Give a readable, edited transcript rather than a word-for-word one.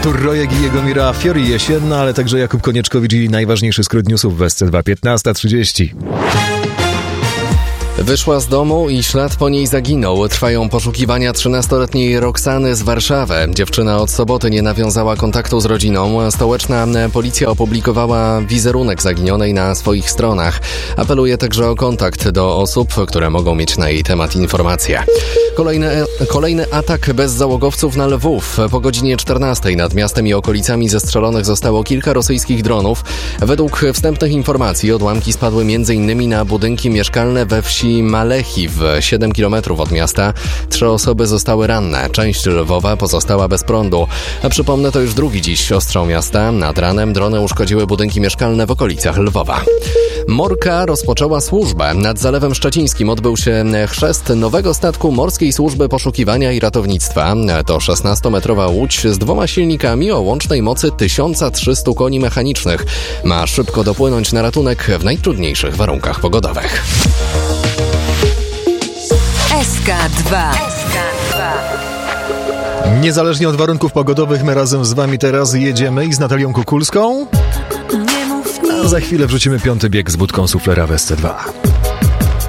Artur Rojek i jego Mira Fiori jesienna, ale także Jakub Konieczkowicz i najważniejszy skrót newsów w SC2, 15:30. Wyszła z domu i ślad po niej zaginął. Trwają poszukiwania 13-letniej Roxany z Warszawy. Dziewczyna od soboty nie nawiązała kontaktu z rodziną. Stołeczna policja opublikowała wizerunek zaginionej na swoich stronach. Apeluje także o kontakt do osób, które mogą mieć na jej temat informacje. Kolejny atak bezzałogowców na Lwów. Po godzinie 14 nad miastem i okolicami zestrzelonych zostało kilka rosyjskich dronów. Według wstępnych informacji odłamki spadły m.in. na budynki mieszkalne we wsi Malechiw, 7 km od miasta. 3 osoby zostały ranne. Część Lwowa pozostała bez prądu. A przypomnę, to już drugi dziś ostrzał miasta. Nad ranem drony uszkodziły budynki mieszkalne w okolicach Lwowa. Morka rozpoczęła służbę. Nad Zalewem Szczecińskim odbył się chrzest nowego statku Morskiej Służby Poszukiwania i Ratownictwa. To 16-metrowa łódź z 2 silnikami o łącznej mocy 1300 koni mechanicznych. Ma szybko dopłynąć na ratunek w najtrudniejszych warunkach pogodowych. SK2. Niezależnie od warunków pogodowych, my razem z wami teraz jedziemy i z Natalią Kukulską. A za chwilę wrzucimy 5. bieg z budką suflera w SC2.